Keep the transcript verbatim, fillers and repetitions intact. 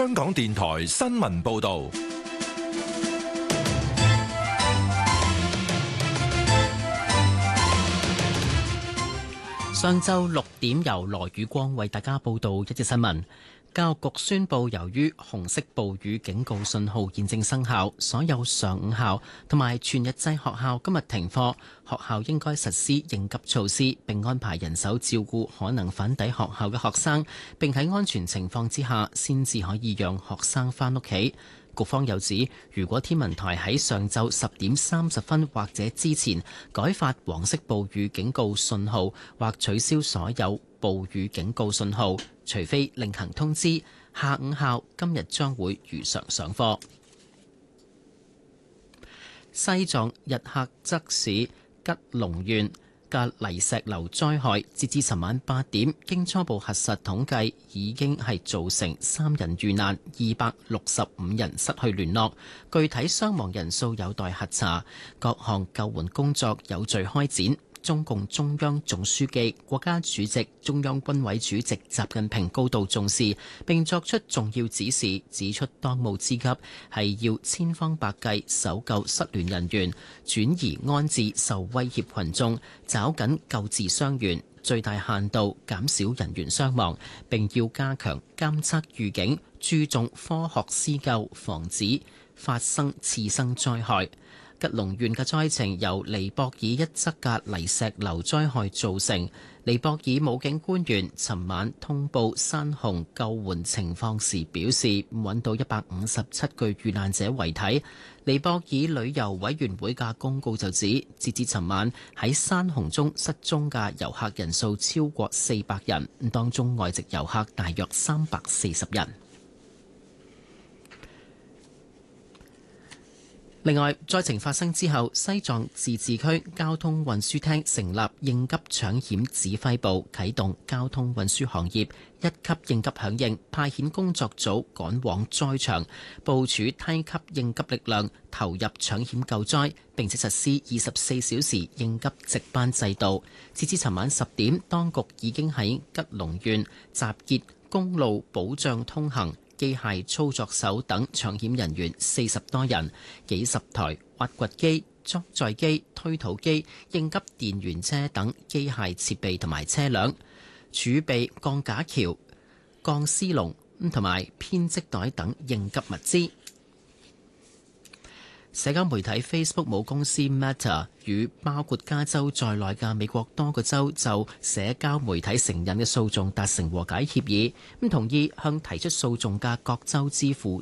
香港電台新聞報道。 上晝六點，由羅宇光為大家報道一節新聞。教育局宣布，由於紅色暴雨警告信號現正生效，所有上午校同埋全日制學校今日停課。學校應該實施應急措施，並安排人手照顧可能返抵學校嘅學生，並喺安全情況之下，先至可以讓學生返屋企。局方又指，如果天文台喺上晝十點三十分或者之前改發黃色暴雨警告信號，或取消所有暴雨警告信號，除非另行通知，下午校今日將會如常上課。西藏日喀則市吉隆縣嘅泥石流災害，截至尋晚八點，經初步核實統計，已經係造成三人遇難，二百六十五人失去聯絡。具體傷亡人數有待核查，各項救援工作有序開展。中共中央總書記、國家主席、中央軍委主席習近平高度重視，並作出重要指示，指出當務之急係要千方百計搜救失聯人員，轉移安置受威脅群眾，抓緊救治傷員，最大限度減少人員傷亡，並要加強監測預警，注重科學施救，防止發生次生災害。吉隆縣嘅災情由尼泊爾一側嘅泥石流災害造成。尼泊爾武警官員尋晚通報山洪救援情況時表示，揾到一百五十七具遇難者遺體。尼泊爾旅遊委員會嘅公告就指，截至尋晚喺山洪中失蹤嘅遊客人數超過四百人，當中外籍遊客大約三百四十人。另外，災情發生之後，西藏自治區交通運輸廳成立應急搶險指揮部，啟動交通運輸行業一級應急響應，派遣工作組趕往災場，部署梯級應急力量，投入搶險救災，並且實施二十四小時應急值班制度。截至尋晚十點，當局已經喺吉隆縣集結公路保障通行、機械操作手等搶險人員四十多人，幾十台挖掘機、裝載機、推土機、應急電源車等機械設備同埋車輛，儲備鋼架橋、鋼絲籠同埋編織袋等應急物資。社交媒體 Facebook 母公司 Meta 與包括加州在內嘅美國多個州就社交媒體成癮嘅訴訟達成和解協議，咁同意向提出訴訟嘅各州支付